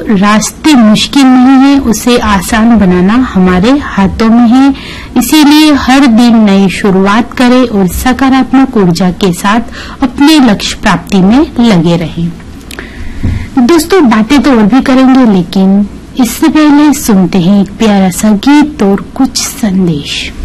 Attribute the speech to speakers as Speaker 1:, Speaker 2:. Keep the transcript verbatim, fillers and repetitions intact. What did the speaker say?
Speaker 1: रास्ते मुश्किल नहीं है, उसे आसान बनाना हमारे हाथों में है। इसीलिए हर दिन नई शुरुआत करें और सकारात्मक ऊर्जा के साथ अपने लक्ष्य प्राप्ति में लगे रहें। दोस्तों, बातें तो और भी करेंगे, लेकिन इससे पहले सुनते हैं एक प्यारा सा गीत और कुछ संदेश।